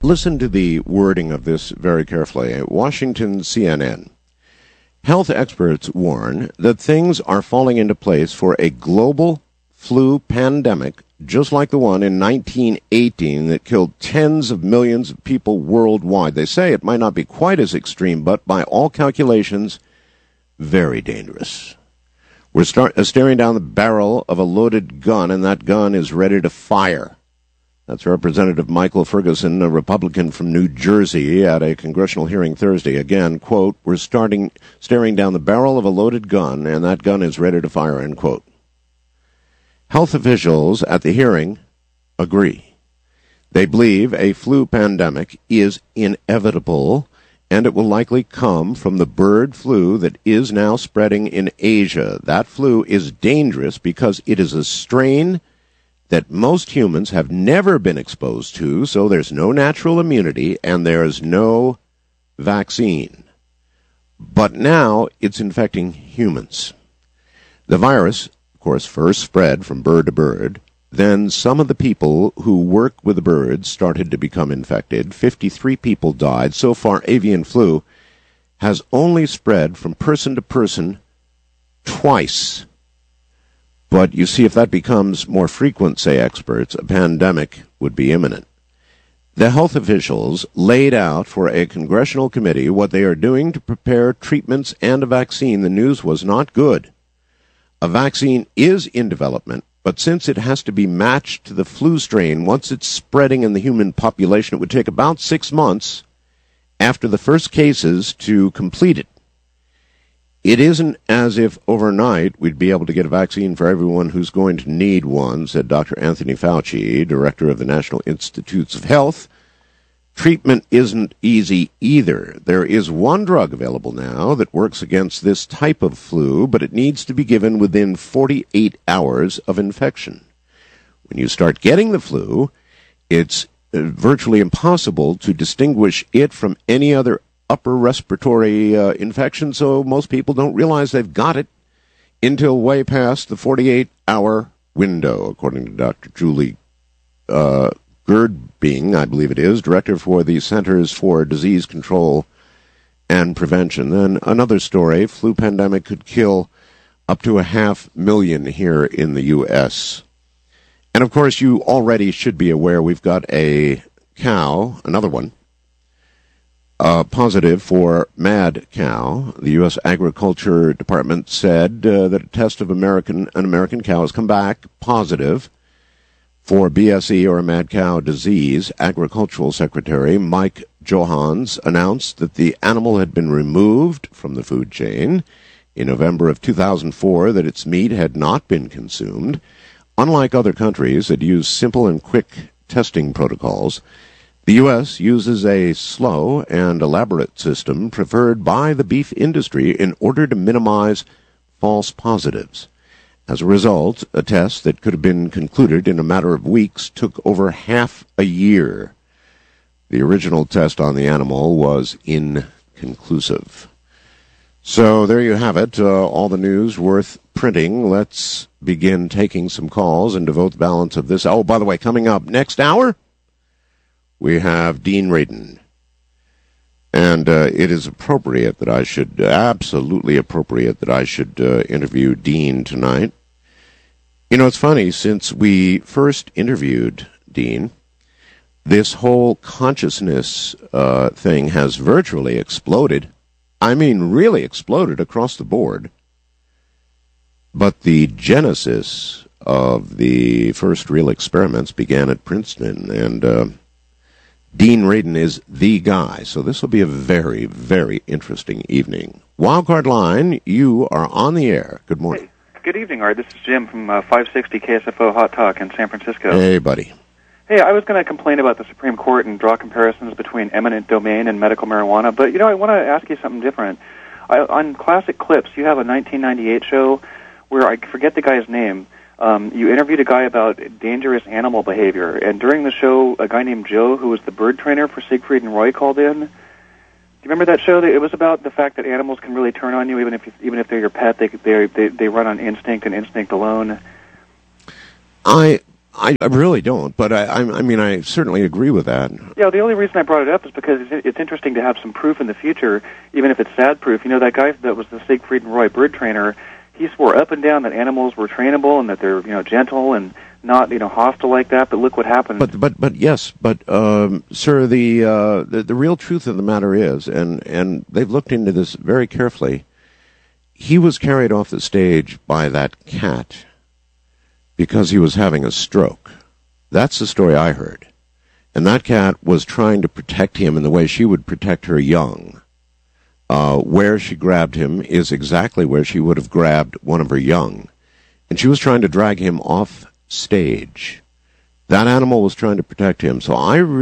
Listen to the wording of this very carefully. Washington CNN. Health experts warn that things are falling into place for a global flu pandemic, just like the one in 1918 that killed tens of millions of people worldwide. They say it might not be quite as extreme, but by all calculations, very dangerous. We're staring down the barrel of a loaded gun, and that gun is ready to fire. That's Representative Michael Ferguson, a Republican from New Jersey, at a congressional hearing Thursday. Again, quote, we're staring down the barrel of a loaded gun, and that gun is ready to fire, end quote. Health officials at the hearing agree. They believe a flu pandemic is inevitable, and it will likely come from the bird flu that is now spreading in Asia. That flu is dangerous because it is a strain that most humans have never been exposed to, so there's no natural immunity and there's no vaccine. But now it's infecting humans. The virus, of course, first spread from bird to bird. Then some of the people who work with the birds started to become infected. 53 people died. So far, avian flu has only spread from person to person twice. But you see, if that becomes more frequent, say experts, a pandemic would be imminent. The health officials laid out for a congressional committee what they are doing to prepare treatments and a vaccine. The news was not good. A vaccine is in development, but since it has to be matched to the flu strain, once it's spreading in the human population, it would take about 6 months after the first cases to complete it. It isn't as if overnight we'd be able to get a vaccine for everyone who's going to need one, said Dr. Anthony Fauci, director of the National Institutes of Health. Treatment isn't easy either. There is one drug available now that works against this type of flu, but it needs to be given within 48 hours of infection. When you start getting the flu, it's virtually impossible to distinguish it from any other upper respiratory infection, so most people don't realize they've got it until way past the 48-hour window, according to Dr. Julie Gerbing, I believe it is, director for the Centers for Disease Control and Prevention. Then another story, flu pandemic could kill up to 500,000 here in the U.S. And, of course, you already should be aware we've got a cow, another one, positive for mad cow. The U.S. Agriculture Department said that a test of an American cow has come back positive for BSE, or mad cow disease. Agricultural Secretary Mike Johanns announced that the animal had been removed from the food chain in November of 2004, that its meat had not been consumed. Unlike other countries that use simple and quick testing protocols, the U.S. uses a slow and elaborate system preferred by the beef industry in order to minimize false positives. As a result, a test that could have been concluded in a matter of weeks took over half a year. The original test on the animal was inconclusive. So there you have it, all the news worth printing. Let's begin taking some calls and devote the balance of this. Oh, by the way, coming up next hour, we have Dean Radin. And it is absolutely appropriate that I should interview Dean tonight. You know, it's funny, since we first interviewed Dean, this whole consciousness thing has virtually exploded. I mean, really exploded across the board. But the genesis of the first real experiments began at Princeton, and Dean Radin is the guy, so this will be a very, very interesting evening. Wildcard Line, you are on the air. Good morning. Hey, good evening, Art. This is Jim from 560 KSFO Hot Talk in San Francisco. Hey, buddy. Hey, I was going to complain about the Supreme Court and draw comparisons between eminent domain and medical marijuana, but, I want to ask you something different. On Classic Clips, you have a 1998 show where I forget the guy's name. You interviewed a guy about dangerous animal behavior, and during the show, a guy named Joe, who was the bird trainer for Siegfried and Roy, called in. Do you remember that show? It was about the fact that animals can really turn on you, even if they're your pet. They run on instinct and instinct alone. I I really don't, but I mean, I certainly agree with that. Yeah, the only reason I brought it up is because it's interesting to have some proof in the future, even if it's sad proof. You know, that guy that was the Siegfried and Roy bird trainer, he swore up and down that animals were trainable and that they're, gentle and not, hostile like that. But look what happened. But yes, sir, the real truth of the matter is, and they've looked into this very carefully. He was carried off the stage by that cat because he was having a stroke. That's the story I heard. And that cat was trying to protect him in the way she would protect her young. Where she grabbed him is exactly where she would have grabbed one of her young. And she was trying to drag him off stage. That animal was trying to protect him. So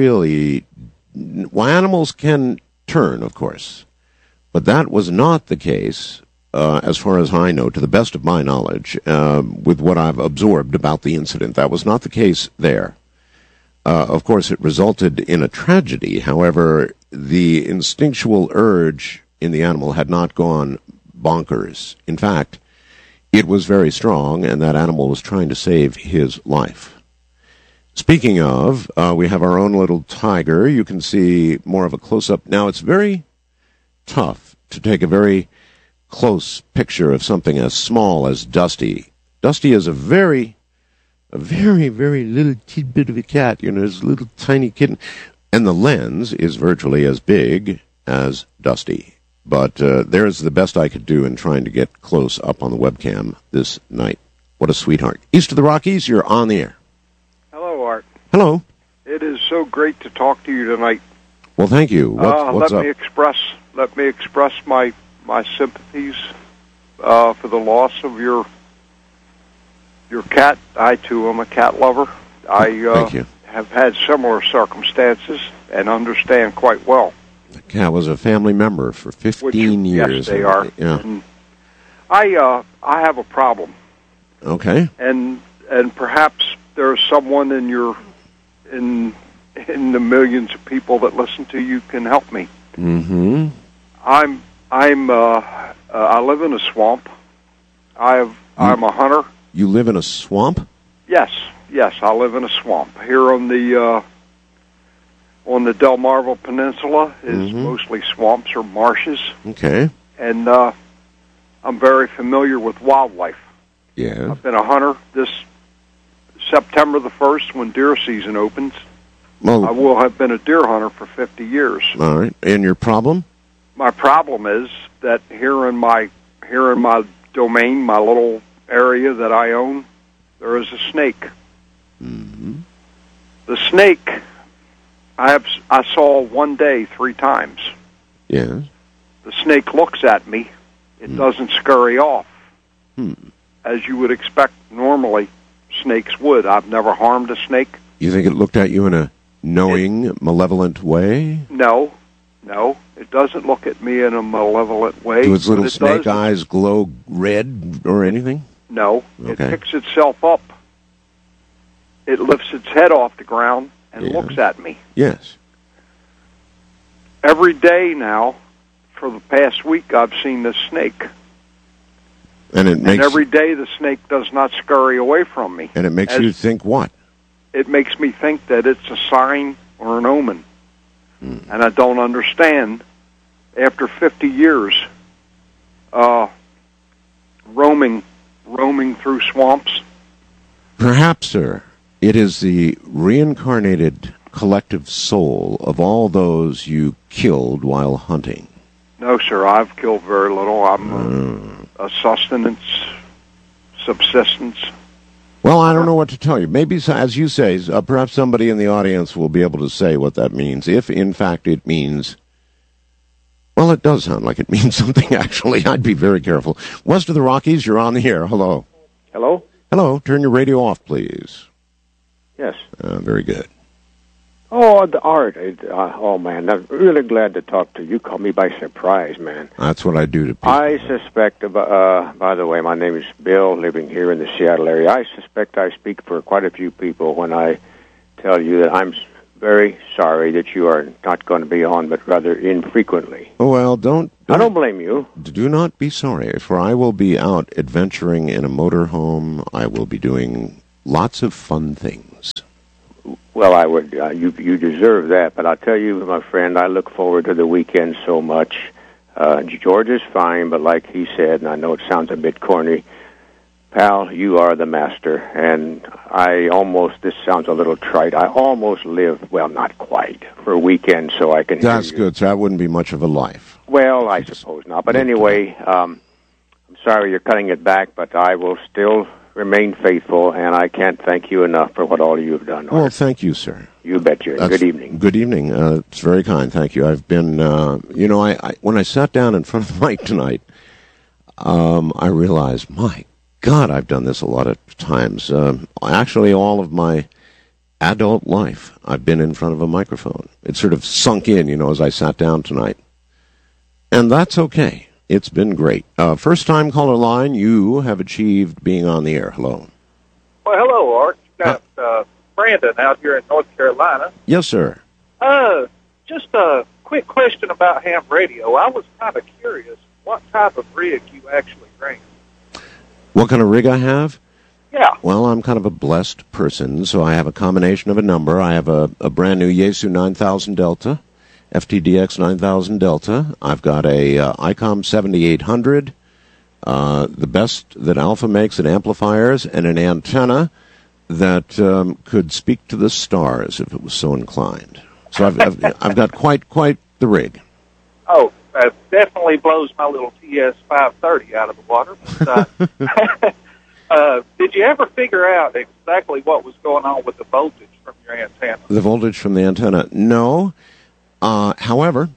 animals can turn, of course. But that was not the case, as far as I know, to the best of my knowledge, with what I've absorbed about the incident. That was not the case there. Of course, it resulted in a tragedy. However, the instinctual urge in the animal had not gone bonkers. In fact, it was very strong, and that animal was trying to save his life. Speaking of, we have our own little tiger. You can see more of a close-up. Now, it's very tough to take a very close picture of something as small as Dusty. Dusty is a very, very little tidbit of a cat. This little tiny kitten. And the lens is virtually as big as Dusty. But there's the best I could do in trying to get close up on the webcam this night. What a sweetheart. East of the Rockies, you're on the air. Hello, Art. Hello. It is so great to talk to you tonight. Well, thank you. What's up? Let me express my sympathies for the loss of your cat. I, too, am a cat lover. Thank you. Have had similar circumstances and understand quite well. The cat was a family member for 15 years. Yes, they are. Yeah. And I have a problem. Okay. And perhaps there's someone in the millions of people that listen to you can help me. Mm-hmm. I live in a swamp. I'm a hunter. You live in a swamp? Yes, I live in a swamp. Here on the Delmarva Peninsula is mostly swamps or marshes. Okay. And I'm very familiar with wildlife. Yeah. I've been a hunter. This September the 1st, when deer season opens, I will have been a deer hunter for 50 years. All right. And your problem? My problem is that here in my domain, my little area that I own, there is a snake. Mm-hmm. The snake I saw one day 3 times. Yes. The snake looks at me. It doesn't scurry off, as you would expect normally snakes would. I've never harmed a snake. You think it looked at you in a knowing, malevolent way? No. It doesn't look at me in a malevolent way. Do its little snake eyes glow red or anything? No. Okay. It picks itself up. It lifts its head off the ground and looks at me. Yes. Every day now, for the past week, I've seen this snake. And every day the snake does not scurry away from me. And it makes you think what? It makes me think that it's a sign or an omen. And I don't understand, after 50 years roaming through swamps. Perhaps, sir, it is the reincarnated collective soul of all those you killed while hunting. No, sir, I've killed very little. I'm a subsistence. Well, I don't know what to tell you. Maybe, as you say, perhaps somebody in the audience will be able to say what that means. If, in fact, it means... Well, it does sound like it means something, actually. I'd be very careful. West of the Rockies, you're on the air. Hello. Hello? Hello. Turn your radio off, please. Yes. Very good. Oh, the Art. Oh, man, I'm really glad to talk to you. You caught me by surprise, man. That's what I do to people. I suspect, by the way, my name is Bill, living here in the Seattle area. I suspect I speak for quite a few people when I tell you that I'm very sorry that you are not going to be on, but rather infrequently. Oh, well, I don't blame you. Do not be sorry, for I will be out adventuring in a motorhome. I will be doing lots of fun things. Well, I would. You deserve that, but I'll tell you, my friend, I look forward to the weekend so much. George is fine, but like he said, and I know it sounds a bit corny, pal, you are the master, and this sounds a little trite, I almost live, well, not quite, for a weekend so I can That's good, so that wouldn't be much of a life. Well, I suppose not. But anyway, I'm sorry you're cutting it back, but I will still remain faithful, and I can't thank you enough for what all you've done. Well, thank you, sir. You betcha. Good evening. Good evening. It's very kind. Thank you. I've been, I when I sat down in front of the mic tonight, I realized, my God, I've done this a lot of times. Actually, all of my adult life, I've been in front of a microphone. It sort of sunk in, as I sat down tonight. And that's okay. It's been great. First-time caller line, you have achieved being on the air. Hello. Well, hello, Art. You've got Brandon out here in North Carolina. Yes, sir. Just a quick question about ham radio. I was kind of curious what type of rig you actually ran. What kind of rig I have? Yeah. Well, I'm kind of a blessed person, so I have a combination of a number. I have a brand new Yaesu 9000 Delta, FTDX 9000 Delta. I've got a ICOM 7800, the best that Alpha makes at amplifiers, and an antenna that could speak to the stars if it was so inclined. So I've got quite the rig. Oh, that definitely blows my little TS 530 out of the water. But, did you ever figure out exactly what was going on with the voltage from your antenna? The voltage from the antenna? No. However,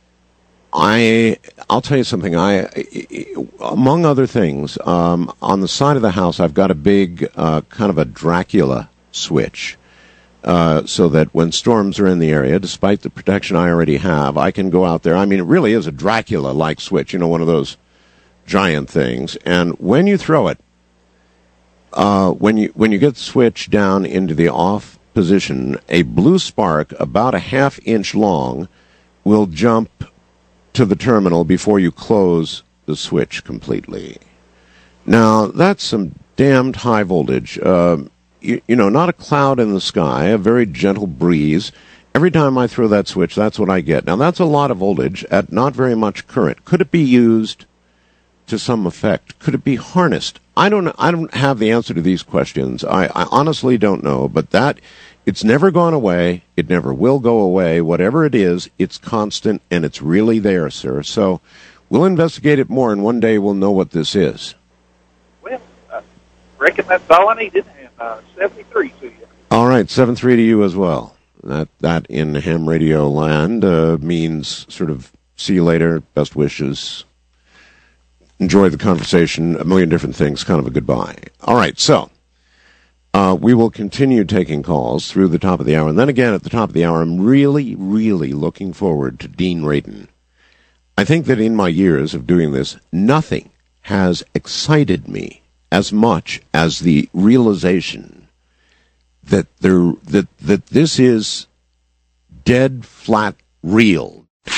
I'll tell you something. Among other things, on the side of the house, I've got a big kind of a Dracula switch, so that when storms are in the area, despite the protection I already have, I can go out there. I mean, it really is a Dracula-like switch, one of those giant things. And when you throw it, when you get the switch down into the off position, a blue spark about a half-inch long will jump to the terminal before you close the switch completely. Now, that's some damned high voltage. Not a cloud in the sky, a very gentle breeze. Every time I throw that switch, that's what I get. Now, that's a lot of voltage at not very much current. Could it be used to some effect? Could it be harnessed? I don't have the answer to these questions. I honestly don't know, but it's never gone away. It never will go away. Whatever it is, it's constant, and it's really there, sir. So we'll investigate it more, and one day we'll know what this is. Well, I reckon that's all I needed, and 73 to you. All right, 73 to you as well. That in ham radio land means sort of see you later, best wishes, enjoy the conversation, a million different things, kind of a goodbye. All right, so we will continue taking calls through the top of the hour. And then again, at the top of the hour, I'm really, really looking forward to Dean Radin. I think that in my years of doing this, nothing has excited me as much as the realization that this is dead, flat, real.